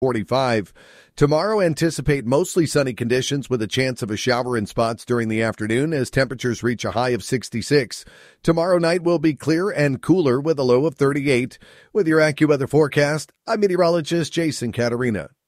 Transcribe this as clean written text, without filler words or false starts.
45. Tomorrow, anticipate mostly sunny conditions with a chance of a shower in spots during the afternoon as temperatures reach a high of 66. Tomorrow night will be clear and cooler with a low of 38. With your AccuWeather forecast, I'm meteorologist Jason Caterina.